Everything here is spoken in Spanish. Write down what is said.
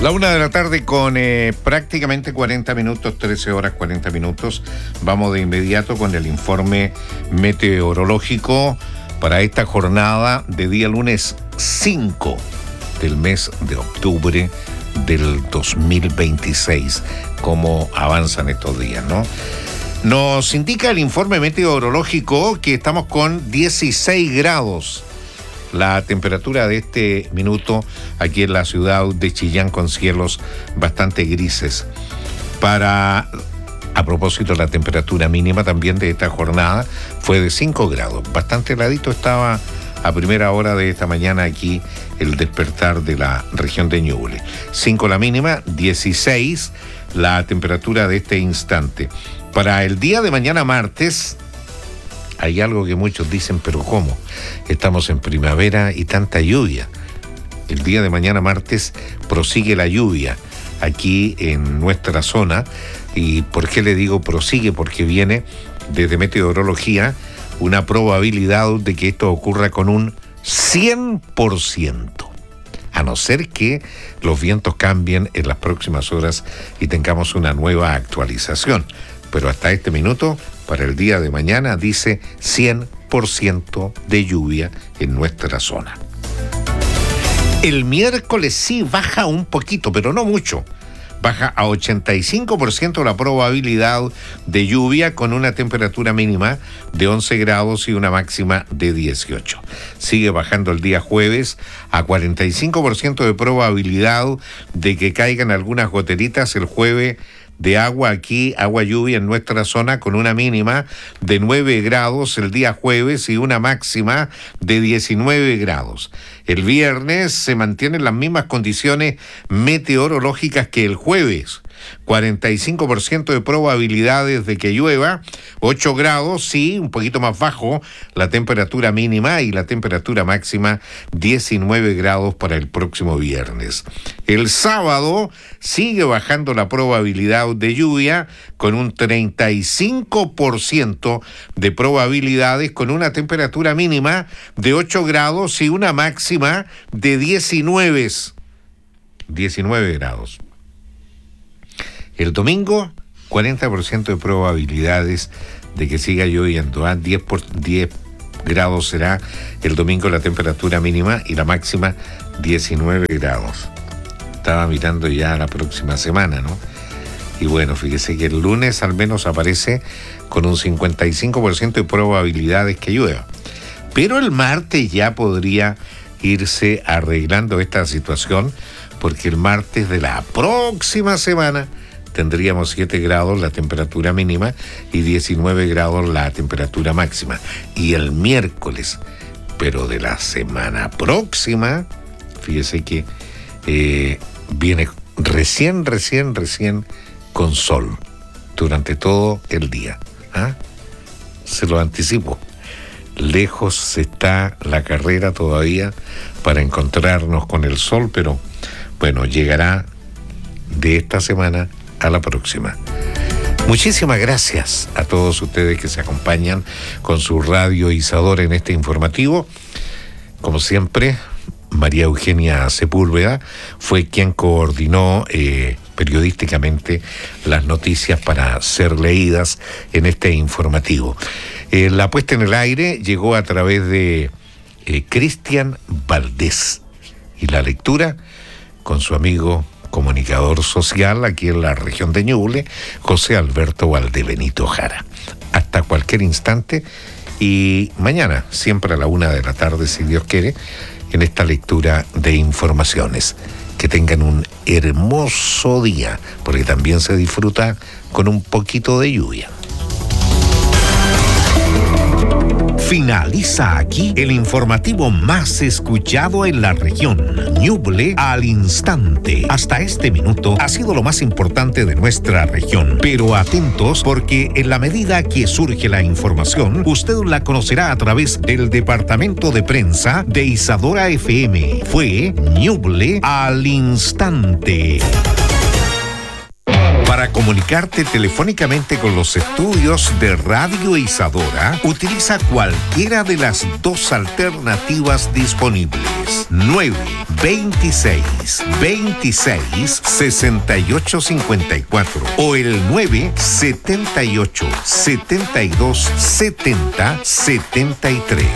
La 1:00 con prácticamente 40 minutos, 13 horas 40 minutos. Vamos de inmediato con el informe meteorológico para esta jornada de día lunes 5 del mes de octubre del 2026. Cómo avanzan estos días, ¿no? Nos indica el informe meteorológico que estamos con 16 grados. La temperatura de este minuto aquí en la ciudad de Chillán con cielos bastante grises. A propósito, la temperatura mínima también de esta jornada fue de 5 grados. Bastante heladito estaba a primera hora de esta mañana aquí el despertar de la región de Ñuble. 5 la mínima, 16 la temperatura de este instante. Para el día de mañana martes, hay algo que muchos dicen, pero ¿cómo? Estamos en primavera y tanta lluvia. El día de mañana martes prosigue la lluvia aquí en nuestra zona. ¿Y por qué le digo prosigue? Porque viene desde meteorología una probabilidad de que esto ocurra con un 100%. A no ser que los vientos cambien en las próximas horas y tengamos una nueva actualización. Pero hasta este minuto, para el día de mañana, dice 100% de lluvia en nuestra zona. El miércoles sí baja un poquito, pero no mucho. Baja a 85% la probabilidad de lluvia con una temperatura mínima de 11 grados y una máxima de 18. Sigue bajando el día jueves a 45% de probabilidad de que caigan algunas goteritas el jueves de agua aquí, agua lluvia en nuestra zona con una mínima de 9 grados el día jueves y una máxima de 19 grados. El viernes se mantienen las mismas condiciones meteorológicas que el jueves. 45% de probabilidades de que llueva, 8 grados, sí, un poquito más bajo la temperatura mínima y la temperatura máxima 19 grados para el próximo viernes. El sábado sigue bajando la probabilidad de lluvia con un 35% de probabilidades con una temperatura mínima de 8 grados y una máxima de 19 grados. El domingo, 40% de probabilidades de que siga lloviendo. 10 grados será el domingo la temperatura mínima y la máxima 19 grados. Estaba mirando ya la próxima semana, ¿no? Y bueno, fíjese que el lunes al menos aparece con un 55% de probabilidades que llueva. Pero el martes ya podría irse arreglando esta situación, porque el martes de la próxima semana tendríamos 7 grados la temperatura mínima y 19 grados la temperatura máxima. Y el miércoles, pero de la semana próxima, fíjese que viene recién con sol durante todo el día. Se lo anticipo. Lejos está la carrera todavía para encontrarnos con el sol, pero bueno, llegará de esta semana a la próxima. Muchísimas gracias a todos ustedes que se acompañan con su radio Isadora en este informativo. Como siempre, María Eugenia Sepúlveda fue quien coordinó periodísticamente las noticias para ser leídas en este informativo. La puesta en el aire llegó a través de Cristian Valdés y la lectura con su amigo comunicador social aquí en la región de Ñuble, José Alberto Valdebenito Jara. Hasta cualquier instante y mañana, siempre a la 1:00, si Dios quiere, en esta lectura de informaciones. Que tengan un hermoso día, porque también se disfruta con un poquito de lluvia. Finaliza aquí el informativo más escuchado en la región. Ñuble al instante. Hasta este minuto ha sido lo más importante de nuestra región. Pero atentos, porque en la medida que surge la información, usted la conocerá a través del departamento de prensa de Isadora FM. Fue Ñuble al instante. Para comunicarte telefónicamente con los estudios de Radio Isadora, utiliza cualquiera de las dos alternativas disponibles. 926 26 68 54 o el 978 72 70 73.